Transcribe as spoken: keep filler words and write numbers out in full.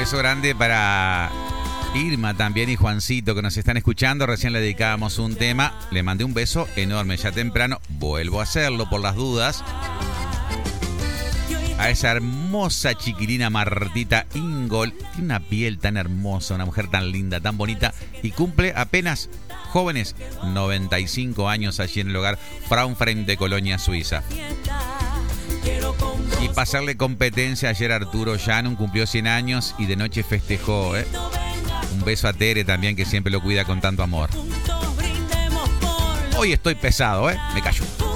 beso grande para Irma también y Juancito que nos están escuchando. Recién le dedicábamos un tema. Le mandé un beso enorme ya temprano. Vuelvo a hacerlo por las dudas. A esa hermosa chiquilina Martita Ingol. Tiene una piel tan hermosa, una mujer tan linda, tan bonita. Y cumple apenas, jóvenes, noventa y cinco años allí en el hogar Fraunfreund de Colonia, Suiza. Y pasarle competencia ayer a Arturo Llanum, cumplió cien años y de noche festejó, ¿eh? Un beso a Tere también, que siempre lo cuida con tanto amor. Hoy estoy pesado, ¿eh? Me callo.